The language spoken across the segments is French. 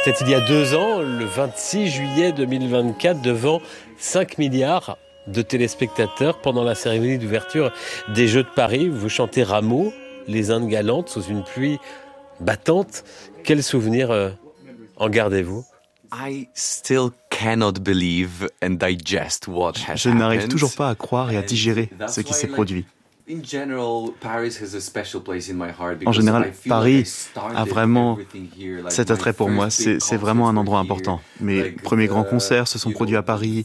C'était il y a 2 ans, le 26 juillet 2024, devant 5 milliards de téléspectateurs pendant la cérémonie d'ouverture des Jeux de Paris. Vous chantez Rameau, les Indes galantes, sous une pluie battante. Quel souvenir en gardez-vous ? Je n'arrive toujours pas à croire et à digérer ce qui s'est produit. En général, Paris a vraiment cet attrait pour moi. C'est vraiment un endroit important. Mes premiers grands concerts se sont produits à Paris.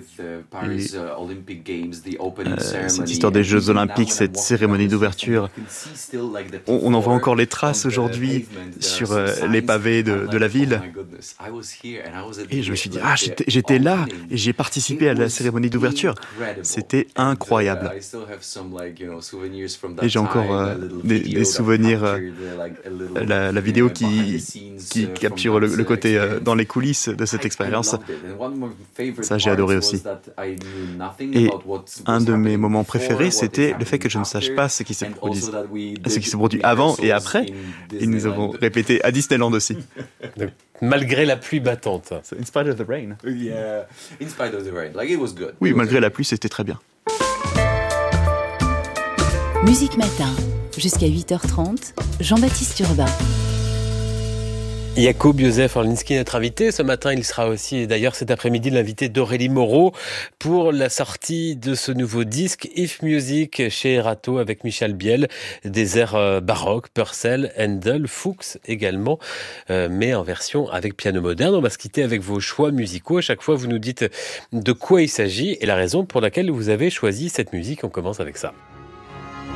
Cette histoire des Jeux Olympiques, cette cérémonie d'ouverture, on en voit encore les traces aujourd'hui sur les pavés de la ville. Et je me suis dit, j'étais là et j'ai participé à la cérémonie d'ouverture. C'était incroyable. Et j'ai encore des souvenirs, la vidéo qui capture le côté dans les coulisses de cette expérience. Ça, j'ai adoré aussi. Et un de mes moments préférés, c'était le fait que je ne sache pas ce qui s'est produit avant et après. Et nous avons répété à Disneyland aussi. Donc, malgré la pluie battante. So, in spite of the rain. Oui, malgré la pluie, c'était très bien. Musique Matin, jusqu'à 8h30, Jean-Baptiste Urbain. Jakub Józef Orliński, notre invité. Ce matin, il sera aussi, d'ailleurs cet après-midi, l'invité d'Aurélie Moreau pour la sortie de ce nouveau disque If Music chez Erato avec Michel Biel. Des airs baroques, Purcell, Handel, Fuchs également, mais en version avec piano moderne. On va se quitter avec vos choix musicaux. À chaque fois, vous nous dites de quoi il s'agit et la raison pour laquelle vous avez choisi cette musique. On commence avec ça.